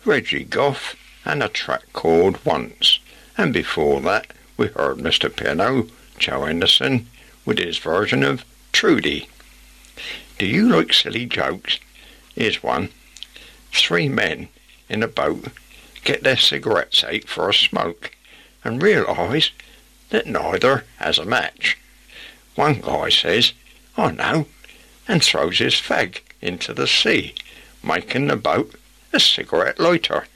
Reggie Goff, and a track called Once. And before that, we heard Mr. Piano, Joe Henderson, with his version of Trudy. Do you like silly jokes? Here's one. 3 men in a boat get their cigarettes out for a smoke and realise that neither has a match. One guy says, "I know," and throws his fag into the sea, making the boat a cigarette lighter.